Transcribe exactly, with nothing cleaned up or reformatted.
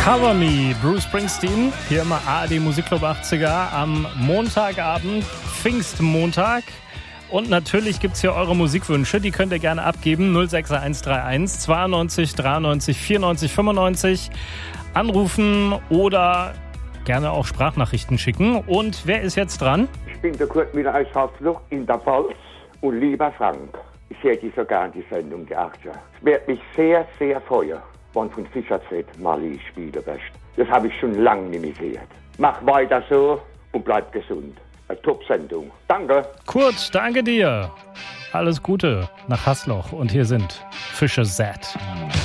Cover Me, Bruce Springsteen, hier immer A R D Musikclub achtziger am Montagabend, Pfingstmontag. Und natürlich gibt es hier eure Musikwünsche, die könnt ihr gerne abgeben, null sechs eins drei eins zweiundneunzig dreiundneunzig vierundneunzig fünfundneunzig, anrufen oder gerne auch Sprachnachrichten schicken. Und wer ist jetzt dran? Ich bin der Kurt Müller aus Harzloch in der Pfalz und lieber Frank, ich hätte so gern die Sendung der achtziger. Es wird mich sehr, sehr freuen, wenn von Fischerzett Mali spielen wirst. Das habe ich schon lange nicht mehr gehört. Mach weiter so und bleib gesund. Eine Top-Sendung. Danke. Kurt, danke dir. Alles Gute nach Hasloch. Und hier sind Fischer Z.